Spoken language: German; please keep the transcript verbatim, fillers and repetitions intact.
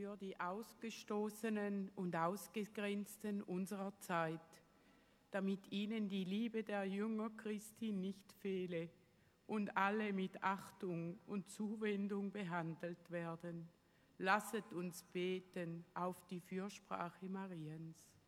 für die Ausgestoßenen und Ausgegrenzten unserer Zeit, damit ihnen die Liebe der Jünger Christi nicht fehle und alle mit Achtung und Zuwendung behandelt werden. Lasset uns beten auf die Fürsprache Mariens.